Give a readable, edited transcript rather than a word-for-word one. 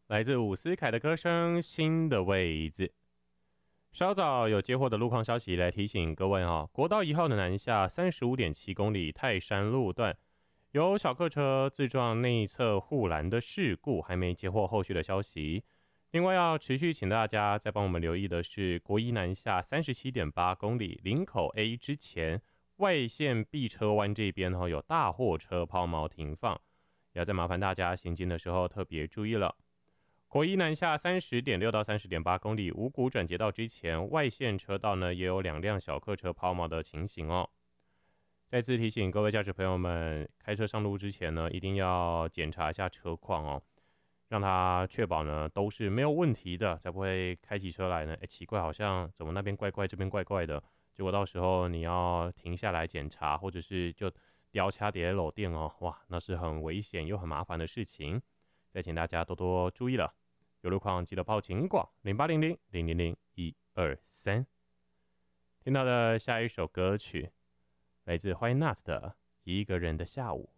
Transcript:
来自伍思凯的歌声《新的位置》。稍早有接获的路况消息来提醒各位国道1号的南下35.7公里泰山路段有小客车自撞内侧护栏的事故，还没接获后续的消息。另外要持续请大家再帮我们留意的是国一南下37.8公里林口 A 之前外线 B 车弯这边有大货车抛锚停放，要再麻烦大家行进的时候特别注意了。国一南下30.6到30.8公里五股转接道之前外线车道呢也有2辆小客车抛锚的情形哦。再次提醒各位驾驶朋友们，开车上路之前呢一定要检查一下车况哦，让他确保呢都是没有问题的，才不会开起车来呢奇怪，好像怎么那边怪怪这边怪怪的，结果到时候你要停下来检查，或者是就掉卡跌漏电哦，哇，那是很危险又很麻烦的事情，再请大家多多注意了。有路况记得报警广0800-000-123。听到的下一首歌曲来自 Why Not 的《一个人的下午》。